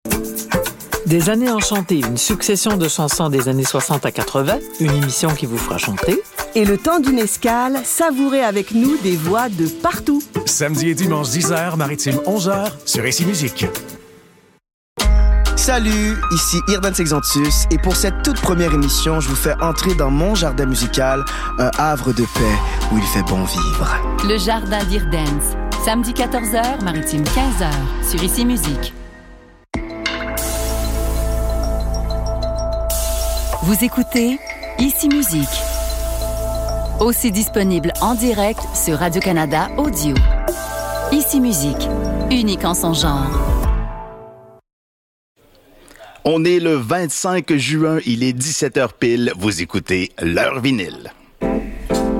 Des années enchantées, une succession de chansons des années 60 à 80, une émission qui vous fera chanter. Et le temps d'une escale, savourez avec nous des voix de partout. Samedi et dimanche 10h, maritime 11h, sur Ici Musique. Salut, ici Irdan Sexantus et pour cette toute première émission, je vous fais entrer dans mon jardin musical, un havre de paix où il fait bon vivre. Le jardin d'Irdance, samedi 14h, maritime 15h, sur Ici Musique. Vous écoutez Ici Musique, aussi disponible en direct sur Radio-Canada Audio. Ici Musique, unique en son genre. On est le 25 juin, il est 17h pile, vous écoutez L'heure vinyle.